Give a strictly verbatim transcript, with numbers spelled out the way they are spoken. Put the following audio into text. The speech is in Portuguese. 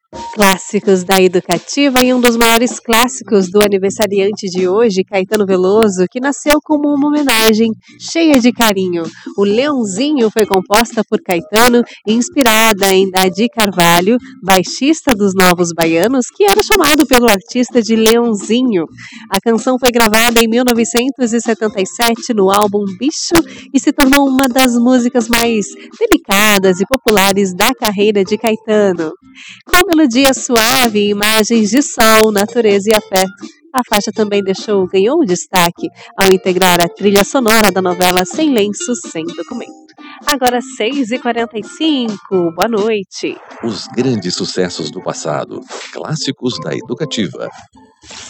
Clássicos da Educativa e um dos maiores clássicos do aniversariante de hoje, Caetano Veloso, que nasceu como uma homenagem cheia de carinho. O Leãozinho foi composta por Caetano e inspirada em Dadi Carvalho, baixista dos Novos Baianos, que era chamado pelo artista de Leãozinho. A canção foi gravada em mil novecentos e setenta e sete no álbum Bicho e se tornou uma das músicas mais delicadas e populares da carreira de Caetano. Com melodia suave e imagens de sol, natureza e afeto, a faixa também deixou, ganhou um destaque ao integrar a trilha sonora da novela Sem Lenço, Sem Documento. Agora seis e quarenta e cinco, boa noite. Os grandes sucessos do passado, clássicos da Educativa.